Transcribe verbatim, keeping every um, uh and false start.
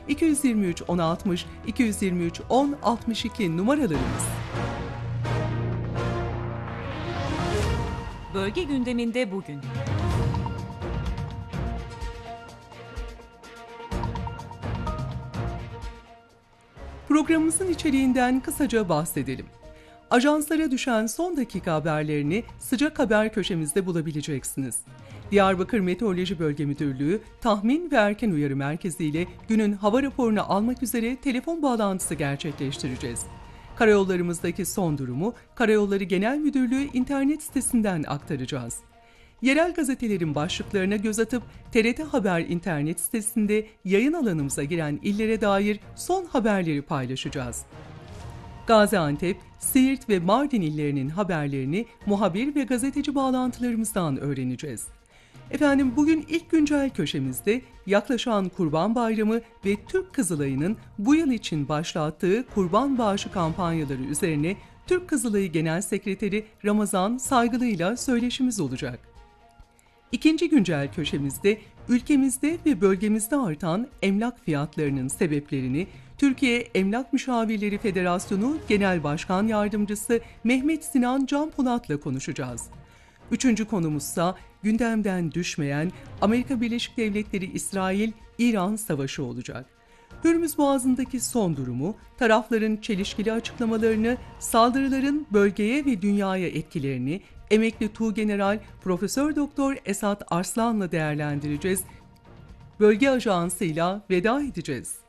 iki yüz yirmi üç on altmış, iki yüz yirmi üç on altmış iki numaralarımız. Bölge gündeminde bugün. Programımızın içeriğinden kısaca bahsedelim. Ajanslara düşen son dakika haberlerini sıcak haber köşemizde bulabileceksiniz. Diyarbakır Meteoroloji Bölge Müdürlüğü tahmin ve erken uyarı merkezi ile günün hava raporunu almak üzere telefon bağlantısı gerçekleştireceğiz. Karayollarımızdaki son durumu Karayolları Genel Müdürlüğü internet sitesinden aktaracağız. Yerel gazetelerin başlıklarına göz atıp T R T Haber internet sitesinde yayın alanımıza giren illere dair son haberleri paylaşacağız. Gaziantep, Siirt ve Mardin illerinin haberlerini muhabir ve gazeteci bağlantılarımızdan öğreneceğiz. Efendim bugün ilk güncel köşemizde yaklaşan Kurban Bayramı ve Türk Kızılayı'nın bu yıl için başlattığı kurban bağışı kampanyaları üzerine Türk Kızılayı Genel Sekreteri Ramazan Saygılı'yla söyleşimiz olacak. İkinci güncel köşemizde ülkemizde ve bölgemizde artan emlak fiyatlarının sebeplerini Türkiye Emlak Müşavirleri Federasyonu Genel Başkan Yardımcısı Mehmet Sinan Canpolat'la konuşacağız. Üçüncü konumuzsa gündemden düşmeyen Amerika Birleşik Devletleri İsrail-İran savaşı olacak. Hürmüz Boğazı'ndaki son durumu, tarafların çelişkili açıklamalarını, saldırıların bölgeye ve dünyaya etkilerini emekli Tuğgeneral Profesör Doktor Esat Arslan'la değerlendireceğiz. Bölge Ajansı'yla veda edeceğiz.